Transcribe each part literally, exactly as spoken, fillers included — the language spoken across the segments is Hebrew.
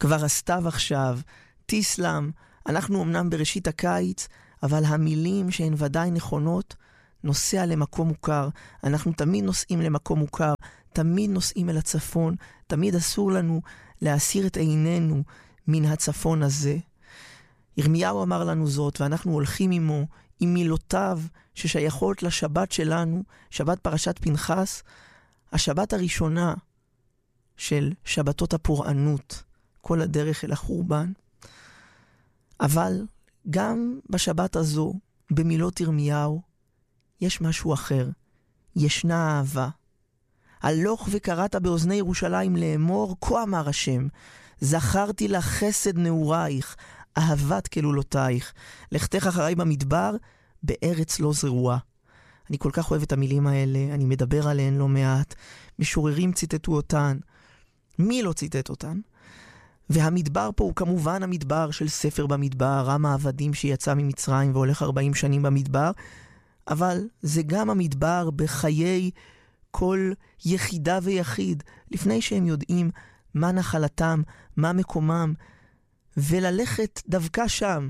כבר הסתיו עכשיו, תיסלם, אנחנו אמנם בראשית הקיץ, אבל המילים שהן ודאי נכונות, נוסע למקום מוכר. אנחנו תמיד נוסעים למקום מוכר, תמיד נוסעים אל הצפון, תמיד אסור לנו להסיר את עינינו מן הצפון הזה. ירמיהו אמר לנו זאת, ואנחנו הולכים עמו, עם מילותיו ששייכות לשבת שלנו, שבת פרשת פנחס, השבת הראשונה של שבתות הפורענות, כל הדרך אל החורבן. אבל גם בשבת הזו, במילות ירמיהו, יש משהו אחר. ישנה אהבה. הלוך וקראת באוזני ירושלים לאמור, כה אמר השם, זכרתי לך חסד נעורייך, אהבת כלולותייך, לכתך אחריי במדבר, בארץ לא זרועה. אני כל כך אוהב את המילים האלה, אני מדבר עליהן לא מעט, משוררים ציטטו אותן, מי לא ציטט אותן? והמדבר פה הוא כמובן המדבר של ספר במדבר, עם העבדים שיצא ממצרים והולך ארבעים שנים במדבר, אבל זה גם המדבר בחיי כל יחידה ויחיד, לפני שהם יודעים מה נחלתם, מה מקומם, וללכת דווקא שם,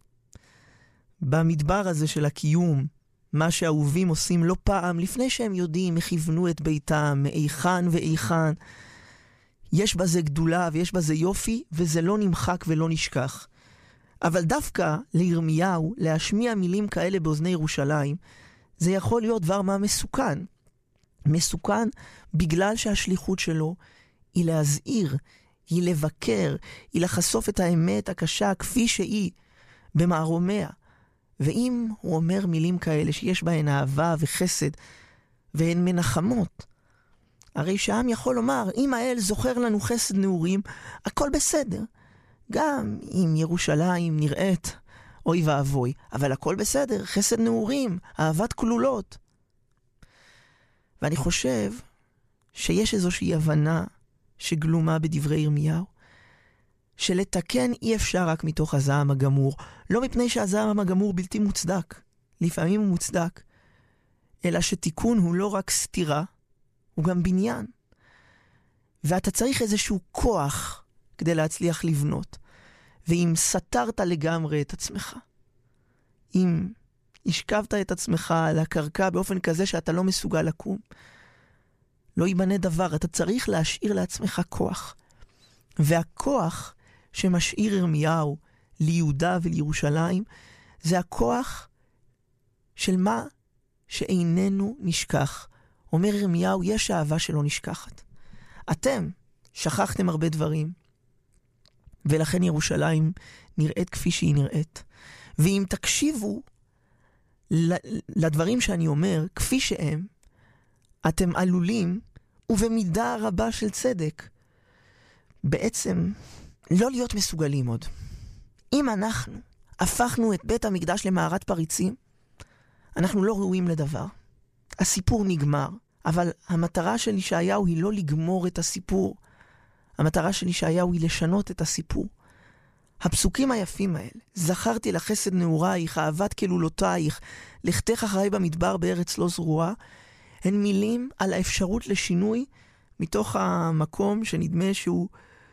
במדבר הזה של הקיום, מה שהאהובים עושים לא פעם, לפני שהם יודעים, הכיוונו את ביתם, מאיכן ואיכן. יש בזה גדולה ויש בזה יופי, וזה לא נמחק ולא נשכח. אבל דווקא לירמיהו, להשמיע מילים כאלה באוזני ירושלים, זה יכול להיות דבר מה מסוכן. מסוכן בגלל שהשליחות שלו היא להזהיר, היא לבקר, היא לחשוף את האמת הקשה כפי שהיא במערומיה. ואם הוא אומר מילים כאלה שיש בהן אהבה וחסד והן מנחמות, הרי שהעם יכול לומר, אם האל זוכר לנו חסד נעורים, הכל בסדר. גם אם ירושלים נראית, אוי ואבוי, אבל הכל בסדר, חסד נעורים, אהבת כלולות. ואני חושב שיש איזושהי הבנה שגלומה בדברי ירמיהו, שלתקן אי אפשר רק מתוך הזעם הגמור, לא מפני שהזעם הגמור בלתי מוצדק, לפעמים הוא מוצדק, אלא שתיקון הוא לא רק סתירה, הוא גם בניין. ואתה צריך איזשהו כוח כדי להצליח לבנות. ואם סתרת לגמרי את עצמך, אם השכבת את עצמך על הקרקע באופן כזה שאתה לא מסוגל לקום, לא ייבנה דבר, אתה צריך להשאיר לעצמך כוח. והכוח שמשאיר ירמיהו ליהודה ולירושלים, זה הכוח של מה שאיננו נשכח. אומר ירמיהו, יש אהבה שלא נשכחת. אתם שכחתם הרבה דברים, ולכן ירושלים נראית כפי שהיא נראית. ואם תקשיבו לדברים שאני אומר, כפי שהם, אתם עלולים, ובמידה רבה של צדק, בעצם לא להיות מסוגלים עוד. אם אנחנו הפכנו את בית המקדש למערת פריצים, אנחנו לא ראויים לדבר. הסיפור נגמר, אבל המטרה של ישעיהו היא לא לגמור את הסיפור. המטרה של ישעיהו היא לשנות את הסיפור. הפסוקים היפים האלה, זכרתי לך חסד נעורייך, אהבת כלולותייך, לכתך אחריי במדבר בארץ לא זרועה, הן מילים על האפשרות לשינוי מתוך המקום שנדמה שהוא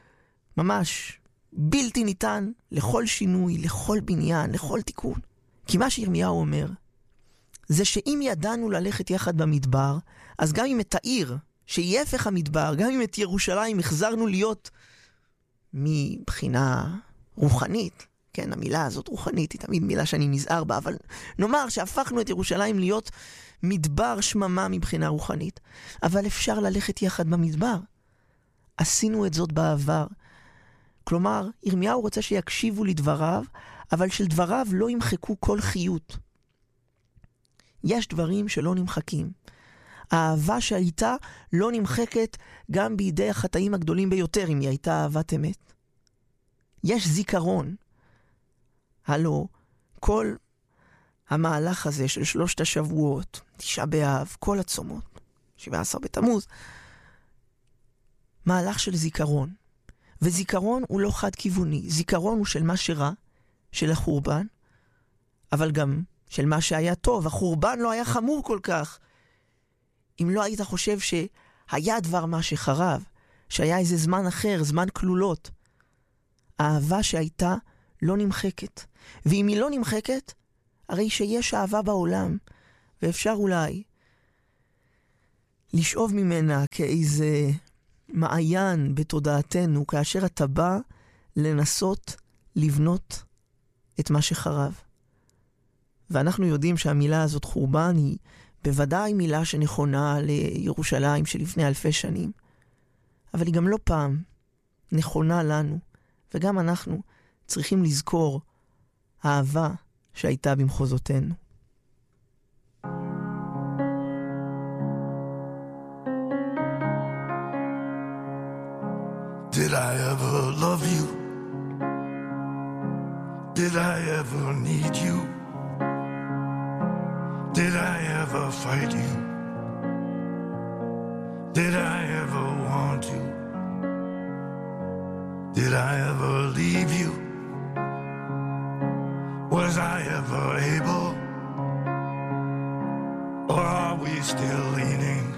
ממש בלתי ניתן לכל שינוי, לכל בניין, לכל תיקון. כי מה שירמיהו אומר, זה שאם ידענו ללכת יחד במדבר, אז גם אם את העיר, שהיא הפך המדבר, גם אם את ירושלים החזרנו להיות מבחינה רוחנית, כן, המילה הזאת רוחנית היא תמיד מילה שאני נזהר בה, אבל נאמר שהפכנו את ירושלים להיות מדבר שממה מבחינה רוחנית, אבל אפשר ללכת יחד במדבר. עשינו את זאת בעבר. כלומר, ירמיהו רוצה שיקשיבו לדבריו, אבל של דבריו לא ימחקו כל חיות. יש דברים שלא נמחקים. האהבה שהייתה לא נמחקת גם בידי החטאים הגדולים ביותר, אם היא הייתה אהבת אמת. יש זיכרון. הלו, כל המהלך הזה של שלושת השבועות, תשעה באב, כל הצומות, שבעה עשר בתמוז, מהלך של זיכרון. וזיכרון הוא לא חד כיווני. זיכרון הוא של מה שרע, של החורבן, אבל גם של מה שהיה טוב. החורבן לא היה חמור כל כך. אם לא היית חושב שהיה דבר מה שחרב, שהיה איזה זמן אחר, זמן כלולות. אהבה שהייתה לא נמחקת. ואם היא לא נמחקת, הרי שיש אהבה בעולם, ואפשר אולי לשאוב ממנה כאיזה מעיין בתודעתנו, כאשר אתה בא לנסות לבנות את מה שחרב. ואנחנו יודעים שהמילה הזאת חורבן היא בוודאי מילה שנכונה לירושלים שלפני אלפי שנים, אבל היא גם לא פעם נכונה לנו, וגם אנחנו צריכים לזכור האהבה שהייתה במחוזותינו. Did I ever love you? Did I ever need you? Did I ever fight you? Did I ever want you? Did I ever leave you? Was I ever able? Or are we still leaning